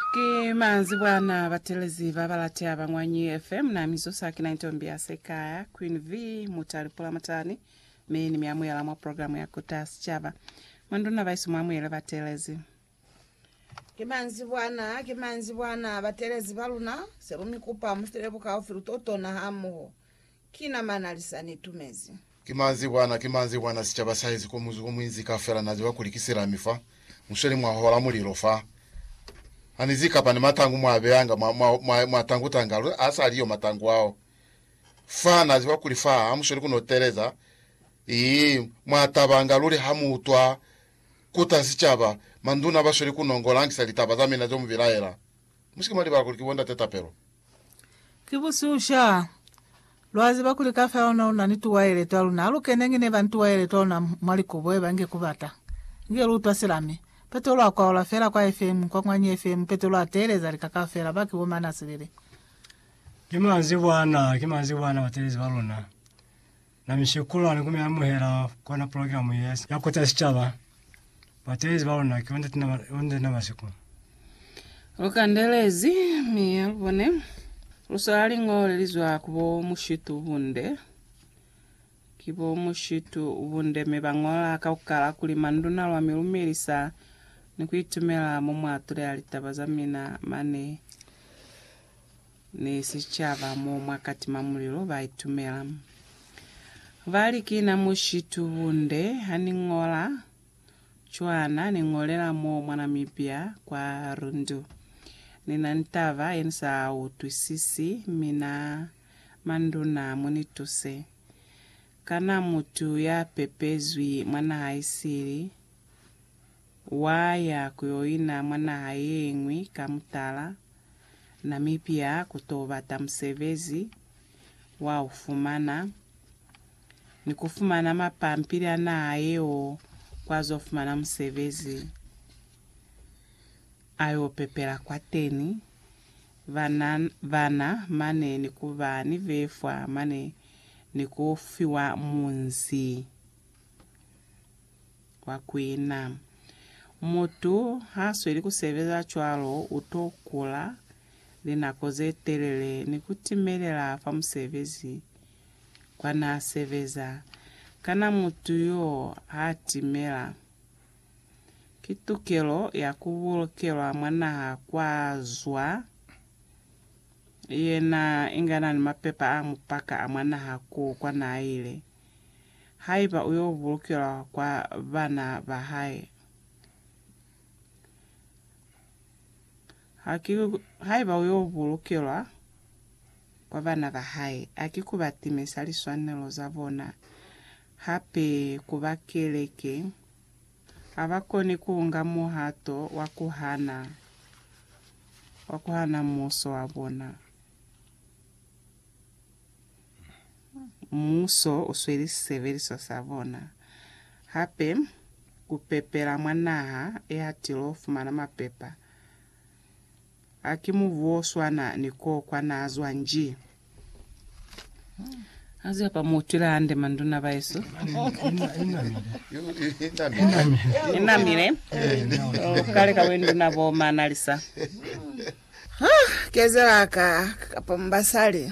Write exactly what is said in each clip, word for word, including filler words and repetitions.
Kimanzi bwana batelezi babalati abangwanyi F M na mizosa kina ntombia sekaya Queen V mutalipula matani meni miamu ya lamwa programu ya kutasi chaba manduna vaisu mwamu yele batelezi Kimanzi bwana kimanzi bwana batelezi baluna serumi kupa mustelebo ka ofiru toto na hamu kina manalisani tumezi Kimanzi bwana kimanzi bwana sichaba saizi ko muzu ko mwinzi kafera nazi bakulikisira mifa musheri mwahola mulirofa anizika pani matangu mwabeyanga matangu tangalu asa aliyo matangu wao fana ziwa kulifa amushori kuno tereza ii mwatabanga luli hamutwa kutasichaba manduna bashori kuno ngolangisa litabazame nazo mubilaera mushikimali bakulikibonda teta pero kibususha lwazi bakulikafa ona ona nituwaile twaluna alukenengene bantuwaile twaluna mwalikobwe bange kubata ngelu twasilame petolo akwa fera kwa F M kwa kwanye F M petolo ateleza likakafera baki womana sirere Kimanzi bwana kimanzi bwana batelezi baluna na mishukuru anikume amuhera kwa na programu yes yakutasichaba batelezi baluna kionde tuna onde na masiku Okandelezi mi albone usali ngolelizwa kubo mushitu bunde kibo mushitu bunde mebangola kaukala kuli manduna lwa milumirisa nikuitumela momwatule alitabazamina mane ni sichava mo mwakati mamuliro baitumela vali kina mushitu bunde haningola chwana ningolera mo mwana mipya kwa rundu nina ntava ensa utwisisi mina manduna monituse kana mutu ya pepezwi mwana haisiri waya kuyoina mwana hayengwi kamutala na mipya kutoba tamsevezi wa ufumana ni kufumana mapampiri na ayeo kwazo ufumana msevezi ayo pepera kwa teni vana vana mane ni kuva ni vefwa mane ni kufiwa munzi kwa kuina Moto hasweli kuseveza chwalo utokula linakoze telele ni kutimelela fa msevezi kwa na seveza kana mutu yo hatimela kitukelo ya kubulokelwa mwana kwa zwa yena ingana ni mapepa amupaka amwana hako kwa na ile haiba uyo bulokelwa kwa vana bahai Aki haiba uyo bulukelwa kwa bana bahai akikubatime saliswanelo zabona hape kubakeleke abakoni kuunga muhato wakuhana wakuhana muso wabona muso usweli severi so sabona hape kupepera mwanaha ehatilo fumana mapepa akimuvoswana niko kwa nazwa nji azi hapa mutula ande manduna baiso inamire kale kawendu nabo manalisa kezera ka kapambasali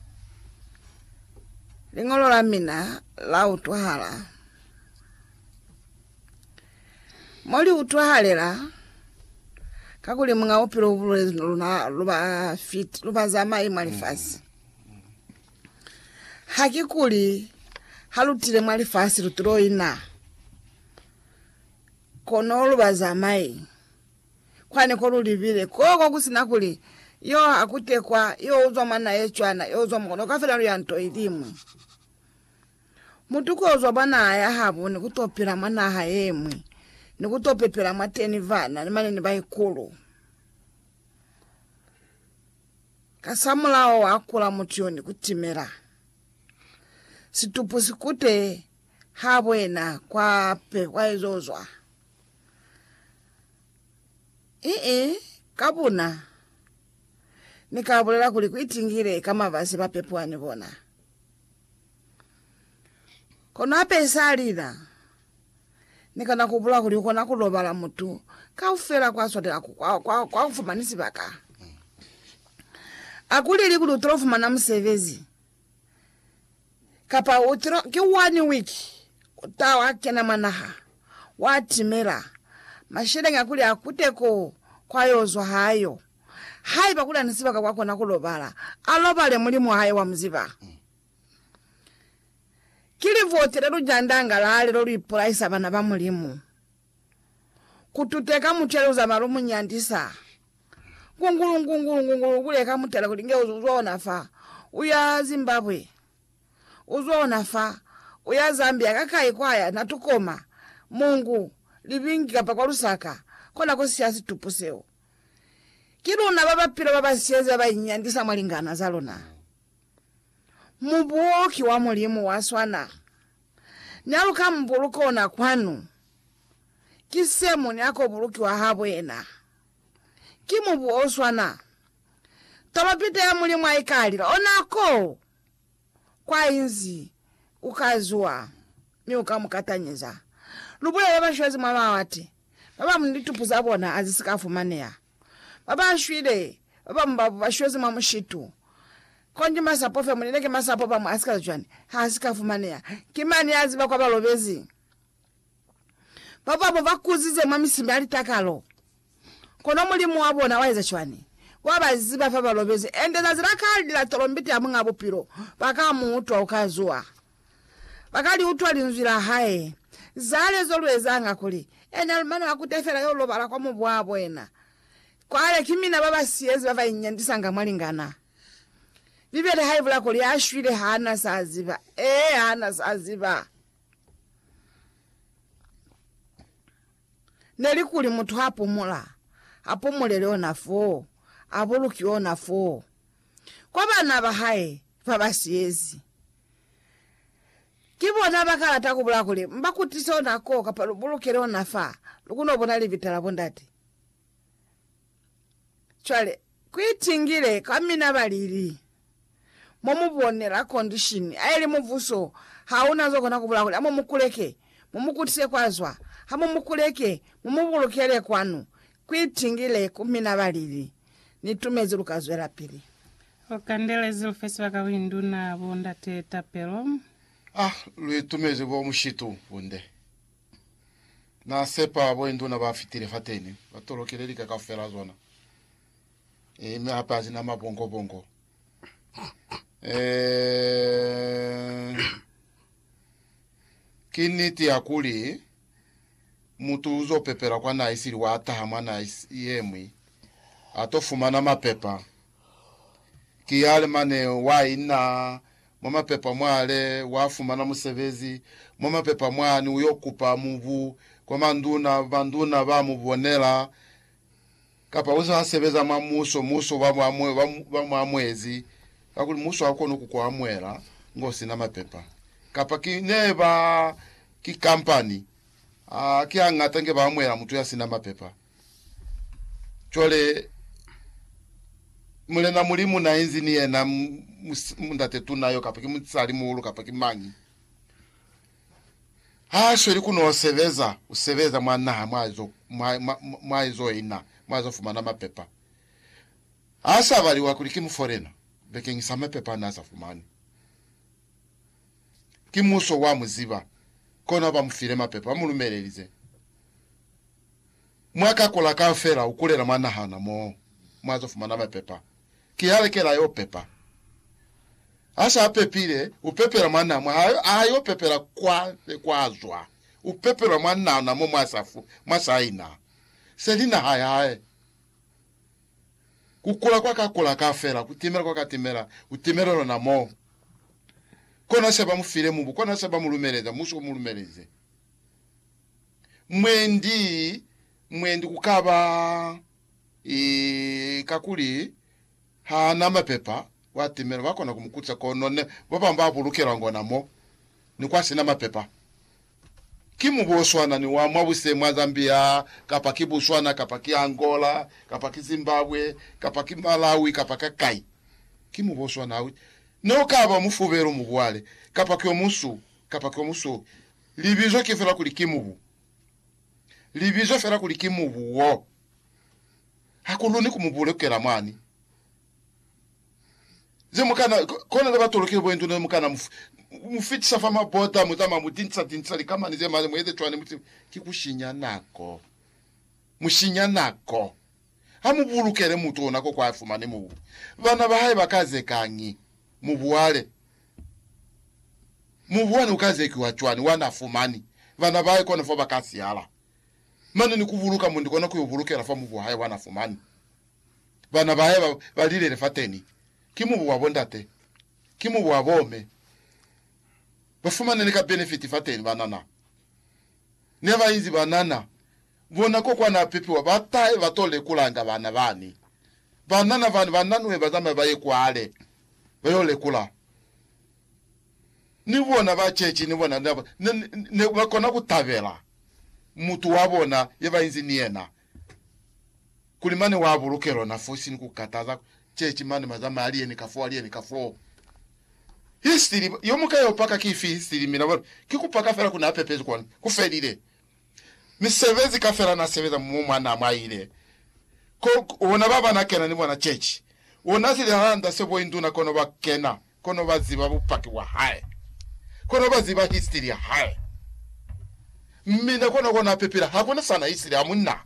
lingolola mina la utwahala moli utwahalela kakuli mga opiro ubule luna luba fit luba zama imalifasi hakikuli halutile malifasi luturo ina kono luba zama i kwani ko lulivile koko kusina kuli yo akutekwa yo uzwa mana yechwana yo uzwa mkono kafela lyanto elimu mutuko uzwa bana aya habu ni kutopira mana hayemwe ni kutopepera mateni vana ni maneni baikulu kasamulao wakula mutioni kutimera situpu sikute habwena kwa pe kwa izozwa ee kabuna nikabulela kuli kuitingire kama basi bapepwani bona kono ape salira nikana kubula kuli kona kulobala mutu kaufera kwaswatela kwa kwa kwa kufumanisi baka akuli likulu trofuma na msevezi kapa utro ki one week utawa kena manaha watimera mashire ngakuli akuteko kwayozwa hayo hai bakula nisibaka kwako nakulobala alobale mulimu hayo wa mziba kili votere rujandanga lale lori price abana ba mulimu kututeka mutelo za marumu nyandisa ngungulu ngungulu ngungulu kuleka mutela kulinge uzona fa uya Zimbabwe uzona fa uya Zambia kakai kwaya natukoma Mungu libingi kapa kwa Lusaka kona ko siasi tupuseo kiruna baba pira baba sieza bayinyandisa malingana zalona mubuoki wa mulimu waswana nyaluka mbuluko na kwanu kisemu nyako buluki wa habwena kimubu oswana tamapita ya mulimu aikalira onako kwa inzi ukazua ni ukamukatanyeza lubula baba shwezi mama wati baba mnditupuza bona azisikafumanea baba shwide baba mbabu bashwezi mamushitu konje masapo fe muneke masapo ba muasika jwani hasikafumanea kimani aziba kwa balobezi baba bo bakuzize mamisimbi ali takalo kono mulimu wabona waiza chwani wabaziba fa balobezi ende naziraka la tolombiti amunga bupiro baka muutwa ukazua bakali utwa linzira hae zale zolwezanga kuli ene almano akutefera yolo bala kwa mubwabo ena kwale kimina baba siyezi baba inyandisanga malingana bibele haivula kuli ashwile hana saziba eh hana saziba neli kuli mutu hapo mula hapo mulele onafo abuluki onafo kwa bana bahaye baba siyezi kibona bakala takubula kuli mbakutiso nako kapalubulukere onafa lukuno bona livitala bondati chwale kwitingire kamina baliri momubonera condition ayeli muvuso hauna zokona kubula kuli amo mukuleke mumukutise kwazwa hamo mukuleke mumubulukere kwanu kwitingire kumina baliri nitumezi lukazwera pili okandele zilfesi wakawindu na bondate tapelo ah lwitumeze bo mushitu bunde na sepa bo induna bafitire fateni batolokele lika kafera zona e me apazi na mabongo bongo eh kiniti akuli mutu uzo pepera kwa na isiri wa atahama na yemwi atofuma na mapepa kiyale mane wa ina mama pepa mwale wafuma na musevezi mama pepa mwani uyokupa mubu kwa manduna banduna ba mubonela kapa uza asebeza mamuso muso ba mwamwe ba mwamwezi akuli muso akono ku kwa mwera ngosi na mapepa kapa kineba ki company ah ki angata nge ba mwera mutu yasina mapepa chole mule na mulimu na engineer na mundate tunayo kapa kimutsali muulu kapa kimanyi hasho likuno oseveza useveza mwana mwazo mwazo ina mwazo fumana mapepa asa bali wakuli kimforena beking sama pepa na safumani kimuso wa muziba kona bamufire mapepa mulumerelize mwaka kola kafera ukulera mwana hana mo mwazo fumana mapepa kiyale kela yo pepa asa apepire upepera mwana mwa ayo pepera kwa kwazwa upepera mwana na mo mwasafu masaina selina haya hae kukula kwa kakula kafera kutimera kwa katimera utimera na mo kona seba mufire mubu kona seba mulumereza muso mulumereze mwendi mwendi kukaba e kakuli hana mapepa watimera bakona kumukutsa konone baba mbabulukira ngona mo ni kwasina mapepa kimuboswana ni wa mwabuse mwa Zambia kapa kibuswana kapa ki Angola kapa ki Zimbabwe kapa ki Malawi kapa kakai kimuboswana awi no kaba mufubero mubwale kapa kyo musu kapa kyo musu libizo kifera kuli kimubu libizo fera kulikimu buwo hakuluni kumubulekera mwani ze mukana kona le batolokere boyendu ne mukana mufiti safa mabota mutama mutinsa tinsa kama nize maze mwede twane muti kikushinya nako mushinya nako hamubulukere mutu onako kwa afumane mu bana bahaye bakaze kanyi mubuwale mubuwane ukaze kiwachwani wana afumani bana bahaye kona fo bakasi yala mane ni kuvuluka mundi kona kuyubulukera fa mubuhaye wana afumani bana bahaye balile refateni kimu wabondate kimu wabome bafumane nika benefit fateni banana neva hizi banana bona ko kwa na pepe wa bataye batole kulanga bana bani banana bani banana we bazama baye kwale bayole kula ni bona ba chechi ni bona ne bakona kutabela mutu wabona yeva hizi niena kulimane wabulukero na fosi ni kukataza chechi mani mazama aliye ni kafo aliye ni kafo history yomuka yopaka kifi history mina kikupaka fera kuna pepe kwa kufelile misevezi kafera na seveza mumwana mwaile ko ona baba nakena ni mwana chechi ona zile handa sebo induna kono bakena kono baziba bupaki wa hae kono baziba history ya hae mina kono kona pepira hakuna sana history amunna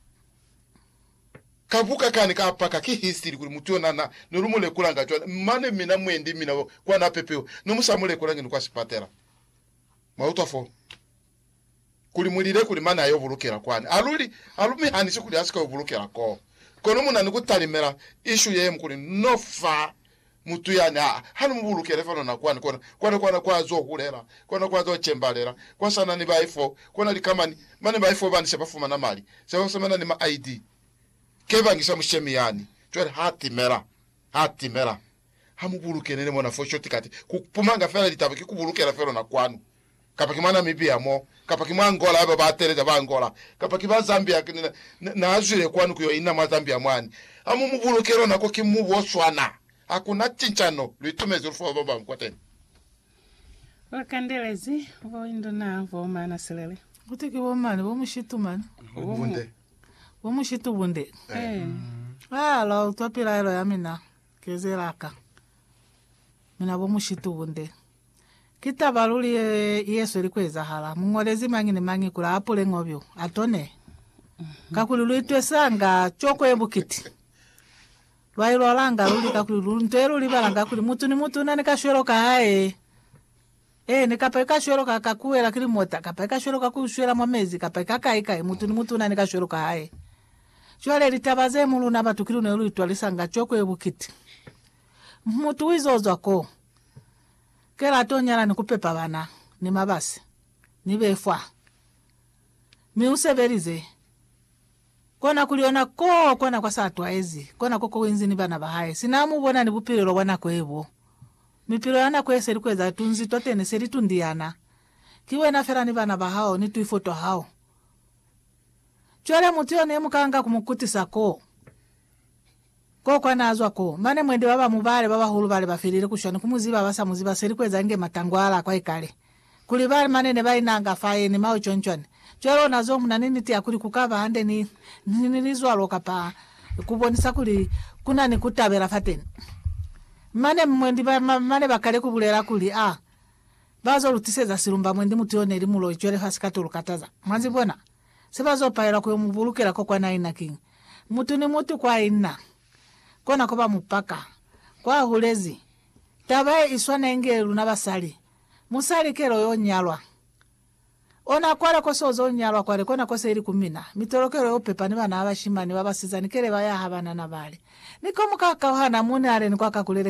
kabuka kani kapaka ki history kuri mutuna na nurumule kulanga chwa mane mina mwendi mina kwa na pepeo numusamule kulanga kwa sipatera mautafo kuli mulire kuli mana yovulukira kwani aluli alumi hanisho kuli asika yovulukira ko kono muna nikutalimera issue yeye mkuli nofa mutu yani hanu mvulukira fano na kwani kona kwana kwana kwa zo kulera kwana kwa zo chembalera kwa sana ni baifo kwana likamani mane baifo bani sebafuma na mali sebafuma na ma I D keva ngisha mushemi yani chwe hati mera hati mera hamubuluke nene mona fo shoti kati kupumanga fera litabaki kubulukera fero na kwanu kapaki mana mibia mo kapaki mwangola aba batereza bangola kapaki ba Zambia na, na azure kwanu kuyo ina ma Zambia mwani hamumubulukero nako kimubu oswana hakuna chinchano litumezo fo baba mkwateni wakandelezi voindo na vo mana selele utiki bo mani bo mushitu mani bunde bo mushitu bunde eh ah la utopila elo ya mina kezeraka mina bo mushitu bunde kitabaluli Yesu elikweza hala mungolezi mangi ni mangi kula apule ngobyo atone kakululu itwesanga choko ebukiti lwailo langa luli kakululu ntero libalanga kuli mutu ni mutu nani kashwero kae eh nikapeka shwero kakakuela kili mota kapeka shwero kakushwera mwamezi kapeka kaika mutu ni mutu nani kashwero kae shwale litabaze mulu na batukiru ne luitwa lisanga choko ebukiti mutu wizozo ko kera tonyala nikupepa bana ni mabasi nibefwa miuseberize kona kuliona ko kona kwa saa twaezi kona koko wenzini bana bahaye sinamu bona ni bupiriro bwana kwebo mipiro yana kwese likweza tunzi totene seri tundiana kiwe na fera ni bana bahao ni tuifoto hao chwele mutio ne mukanga kumukutisa ko ko kwa nazwa ko mane mwende baba mubale baba hulu bale bafirire kushana kumuziba basa muziba seri kweza nge matangwala kwa ikale kuli bale manene bainanga faye ni mao chonchone chwele nazo mna nini tia kuli kukaba hande ni nilizwa loka pa kubonisa kuli kuna ni kutabera fateni mane mwendi ba mane bakale kubulera kuli ah bazo lutiseza silumba mwendi mutione limulo ichwele fasikatu lukataza mwanzi bona sebazo paira ko mubulukira ko kwa naina king mutu ni mutu kwa ina kona koba mupaka kwa hulezi tabaye iswana engelu nabasali musali kero yonyalwa ona kwala ko sozo nyalwa kwale kona ko seri kumina mitorokero yo pepa ni bana abashimani babasizani kere baya habana nabale niko mukaka hana munare ni kwa kakulere